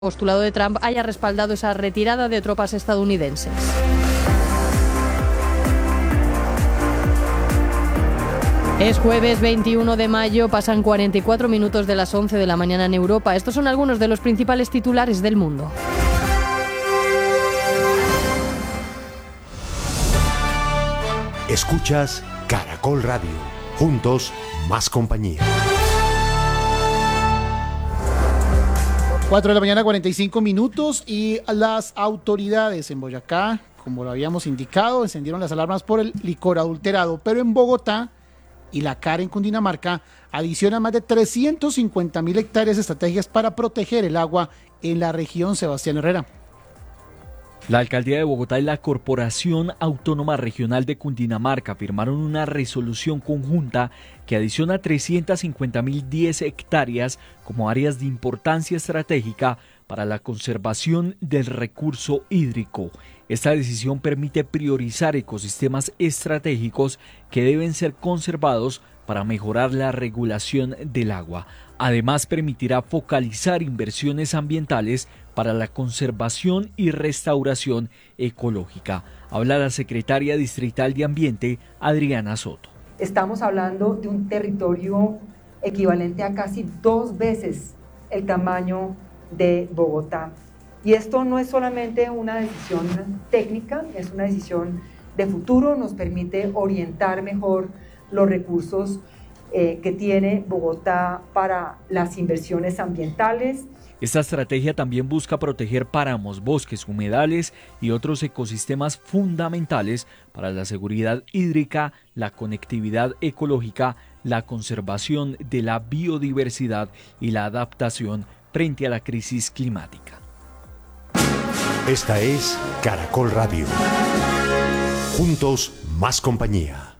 postulado de Trump haya respaldado esa retirada de tropas estadounidenses. Es jueves 21 de mayo, pasan 44 minutos de las 11 de la mañana en Europa. Estos son algunos de los principales titulares del mundo. Escuchas Caracol Radio. Juntos, más compañía. 4 de la mañana, 45 minutos, y las autoridades en Boyacá, como lo habíamos indicado, encendieron las alarmas por el licor adulterado, pero en Bogotá y la CAR en Cundinamarca adicionan más de 350.000 hectáreas de estrategias para proteger el agua en la región. Sebastián Herrera. La Alcaldía de Bogotá y la Corporación Autónoma Regional de Cundinamarca firmaron una resolución conjunta que adiciona 350.010 hectáreas como áreas de importancia estratégica para la conservación del recurso hídrico. Esta decisión permite priorizar ecosistemas estratégicos que deben ser conservados para mejorar la regulación del agua. Además, permitirá focalizar inversiones ambientales para la conservación y restauración ecológica. Habla la secretaria distrital de Ambiente, Adriana Soto. Estamos hablando de un territorio equivalente a casi 2 veces el tamaño de Bogotá. Y esto no es solamente una decisión técnica, es una decisión de futuro, nos permite orientar mejor los recursos que tiene Bogotá para las inversiones ambientales. Esta estrategia también busca proteger páramos, bosques, humedales y otros ecosistemas fundamentales para la seguridad hídrica, la conectividad ecológica, la conservación de la biodiversidad y la adaptación frente a la crisis climática. Esta es Caracol Radio. Juntos, más compañía.